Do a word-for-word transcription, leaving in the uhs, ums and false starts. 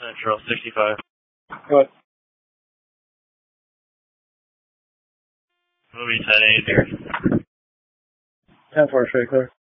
Central, sixty-five. What? Movie ten eight. ten four, straight clear.